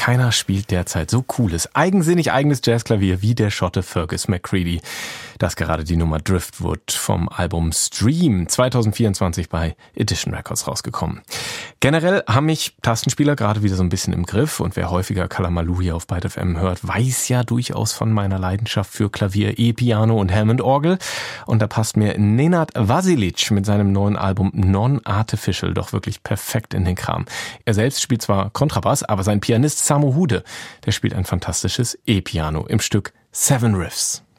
keiner spielt derzeit so cooles, eigensinnig eigenes Jazzklavier wie der Schotte Fergus McCready. Das gerade die Nummer Driftwood vom Album Stream 2024 bei Edition Records rausgekommen. Generell haben mich Tastenspieler gerade wieder so ein bisschen im Griff und wer häufiger Kalamaloo hier auf Byte FM hört, weiß ja durchaus von meiner Leidenschaft für Klavier, E-Piano und Hammond-Orgel. Und da passt mir Nenad Vasilic mit seinem neuen Album Non-Artificial doch wirklich perfekt in den Kram. Er selbst spielt zwar Kontrabass, aber sein Pianist Samu Hude, der spielt ein fantastisches E-Piano im Stück Seven Riffs.